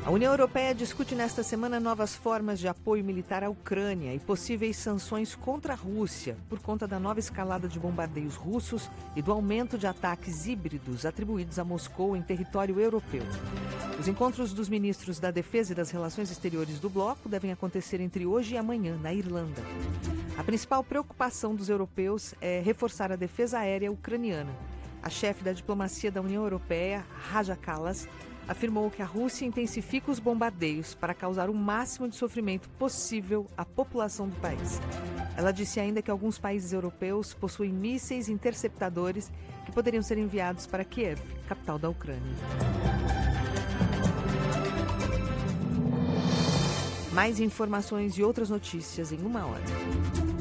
A União Europeia discute nesta semana novas formas de apoio militar à Ucrânia e possíveis sanções contra a Rússia por conta da nova escalada de bombardeios russos e do aumento de ataques híbridos atribuídos a Moscou em território europeu. Os encontros dos ministros da Defesa e das Relações Exteriores do bloco devem acontecer entre hoje e amanhã, na Irlanda. A principal preocupação dos europeus é reforçar a defesa aérea ucraniana. A chefe da diplomacia da União Europeia, Kaja Kallas, afirmou que a Rússia intensifica os bombardeios para causar o máximo de sofrimento possível à população do país. Ela disse ainda que alguns países europeus possuem mísseis interceptadores que poderiam ser enviados para Kiev, capital da Ucrânia. Mais informações e outras notícias em 1 hora.